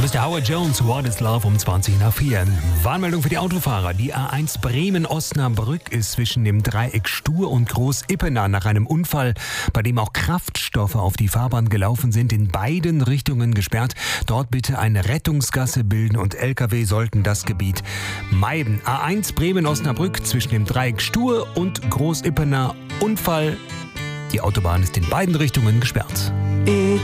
ist der Howard Jones, What is Love, um 20 nach 4. Warnmeldung für die Autofahrer. Die A1 Bremen-Osnabrück ist zwischen dem Dreieck Stur und Groß-Ippener nach einem Unfall, bei dem auch Kraftstoffe auf die Fahrbahn gelaufen sind, in beiden Richtungen gesperrt. Dort bitte eine Rettungsgasse bilden und LKW sollten das Gebiet meiden. A1 Bremen-Osnabrück zwischen dem Dreieck Stur und Groß-Ippener. Unfall. Die Autobahn ist in beiden Richtungen gesperrt.